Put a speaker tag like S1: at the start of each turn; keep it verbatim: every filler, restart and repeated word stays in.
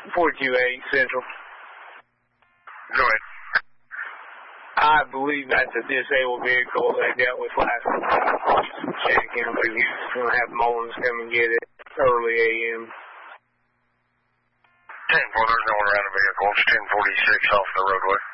S1: forty-two eight Central.
S2: Go ahead.
S1: I believe that's a disabled vehicle they dealt with last week. Check in, but he's going to have Mullins come and get it early A M.
S2: ten four, there's no one around the vehicle. It's ten forty-six off the roadway.